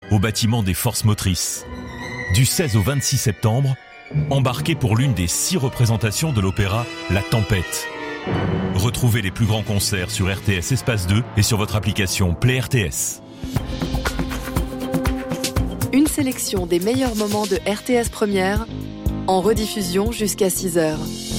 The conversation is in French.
au bâtiment des forces motrices. Du 16 au 26 septembre, embarquez pour l'une des 6 représentations de l'opéra La Tempête. Retrouvez les plus grands concerts sur RTS Espace 2 et sur votre application Play RTS. Une sélection des meilleurs moments de RTS Première, en rediffusion jusqu'à 6h.